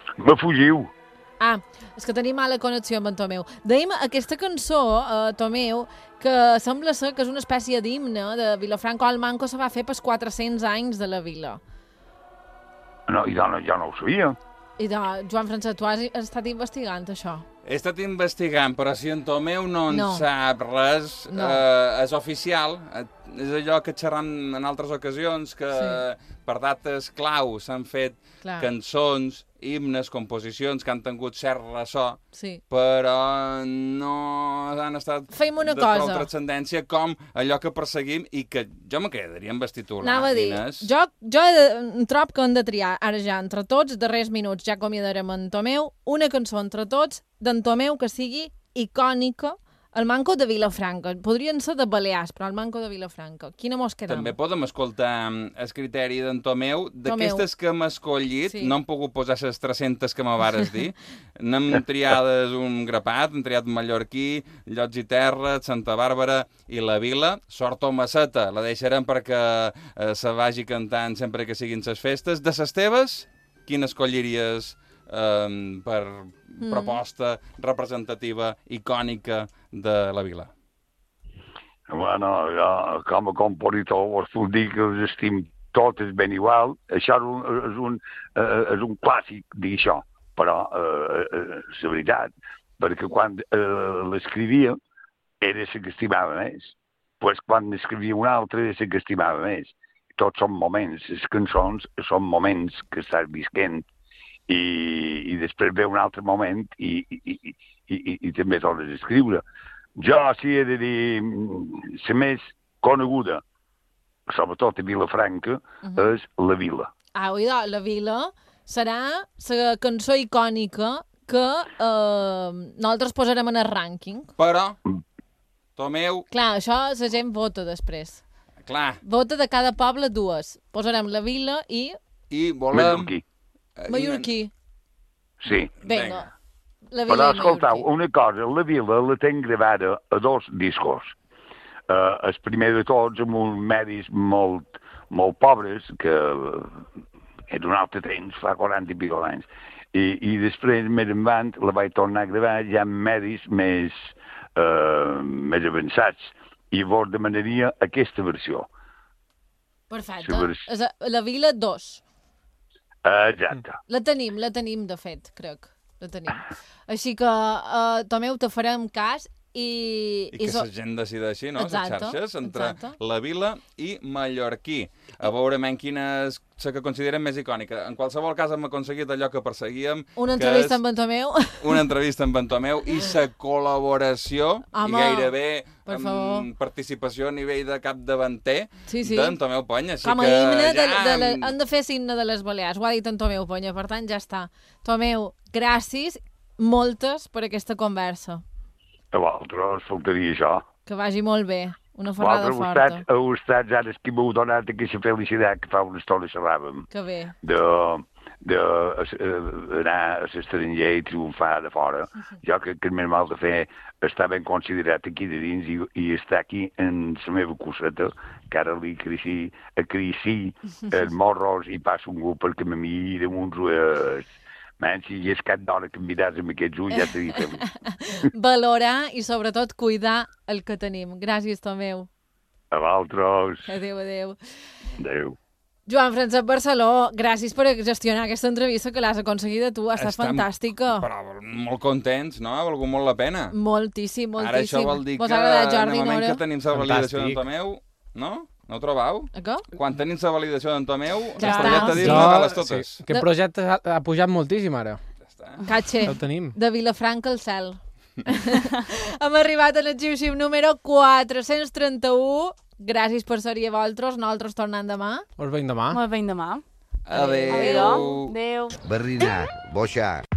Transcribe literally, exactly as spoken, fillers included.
Me fugiu. Ah, és que tenim mala connexió amb en Tomeu. Dèiem aquesta cançó, eh, Tomeu, que sembla ser que és una espècie d'himne de Vilafranca al Manco, se va fer pels quatre-cents anys de la vila. No, i dona, jo no ho sabia. I de, Joan Francesc, tu has estat investigant això? He estat investigant, però si en Tomeu no en No. sap res, No. eh, és oficial. Eh, és allò que xerram en altres ocasions, que Sí. per dates clau s'han fet Clar. cançons, himnes, composicions que han tingut cert ressò, Sí. però no han estat Fem una de prou cosa. transcendència com allò que perseguim i que jo me quedaria amb titular. Anava a dir, Inés. jo, jo he de, em trob que hem de triar, ara ja, entre tots, darrers minuts, ja acomiadarem en Tomeu, una cançó entre tots d'en Tomeu que sigui icònica, el Manco de Vilafranca. Podrien ser de Balears, però el Manco de Vilafranca. Quina mos quedem? També podem escoltar el criteri d'en Tomeu. D'aquestes que hem escollit, Sí. no hem pogut posar les tres-centes que me vares dir. N'hem triades un grapat, hem triat Mallorquí, Llots i Terra, Santa Bàrbara i la Vila. Sort o Masseta, la deixarem perquè eh, se vagi cantant sempre que siguin les festes. De les teves, quina escolliries eh, per Mm. proposta representativa, icònica de la Vila? Bueno, jo, com a compositor, vos puc dir que els estim totes ben igual. Això és un, és un, eh, és un clàssic dir això, però eh, eh, és la veritat, perquè quan eh, l'escrivia era la que estimava més. Pues quan escrivia un altre era la que estimava més. Tots són moments, les cançons són moments que estàs visquent i, i després ve un altre moment i, i, i, i, i, i també tornes a escriure. Jo, si he de dir la més coneguda, sobretot a Vilafranca, uh -huh. és La Vila. Ah, oida, la Vila serà la cançó icònica que eh, nosaltres posarem en el rànquing. Però, Tomeu, Clar, això la gent vota després. clar, Vota de cada poble dues. Posarem la Vila i i volem... Mallorquí. Eh, Mallorquí. Sí. Vinga. La Vila Però i escoltau, Mallorquí. una cosa, La Vila la tenc gravada a dos discos. Uh, el primer de tots, amb uns medis molt, molt pobres, que era un altre temps, fa quaranta i pico anys. I, i després, més endavant, la vaig tornar a gravar ja amb medis més, uh, més avançats. I vos demanaria aquesta versió. Perfecte. Sí, vers- És a- La Vila dos. Uh, exacte. La tenim, la tenim, de fet, crec. La tenim. Així que, uh, Tomeu, te farem cas i... I que so- la gent decideixi, no?, les Exacte, xarxes, entre exacte. La Vila i Mallorquí. A veure, men, quina és la que considerem més icònica. En qualsevol cas, hem aconseguit allò que perseguíem. Una que entrevista és amb en Tomeu. Una entrevista amb en Tomeu i la col·laboració, Home, i gairebé per amb favor. participació a nivell de capdavanter Sí, sí. d'en Tomeu Penya. Així Com a que himne, de, ja... de la, han de fer signe de les Balears. Ho ha dit en Tomeu Penya, per tant, ja està. Tomeu, gràcies, moltes, per aquesta conversa. A vosaltres faltaria això. Que vagi molt bé. Una ferrada Vosaltres forta. estats, heu estat ara que m'heu donat aquesta felicitat que fa una estona xerràvem. Que bé. de, de uh, anar a l'estranger i triomfar de fora. Jo crec que el més mal de fer està ben considerat aquí de dins i, i està aquí en la meva coseta, que ara li creixi, acarici els morros i passo un grup perquè me miri amb uns ulls. Man, si hi és cap d'hora que em miràs amb aquests ulls, ja t'he dit. Valorar i, sobretot, cuidar el que tenim. Gràcies, Tomeu. A vosaltres. Adéu, adéu. Adéu. Joan Francesc Barceló, gràcies per gestionar aquesta entrevista que l'has aconseguida tu. Estàs Estem- fantàstica. Però molt contents, no? Ha valgut molt la pena. Moltíssim, moltíssim. Ara això vol dir Vos que ha agradat, en Jordi, el moment Nora? que tenim la validació d'en Fantàstic. Tomeu, no? No ho trobau? A què? Quan tenim la validació d'en Tomeu, Ja el està. projecte Sí. dins no cal les totes. Sí, aquest projecte ha, ha pujat moltíssim ara. Ja està. Catxe, Ja ho tenim. de Vilafranca al cel. Hem arribat al xiu-xiu número quatre-cents trenta-u. Gràcies per ser-hi a vosaltres. Nosaltres tornem demà. Us veiem demà. Molt bé, demà. Adéu. Adéu. Adéu. Barrinar, boixar.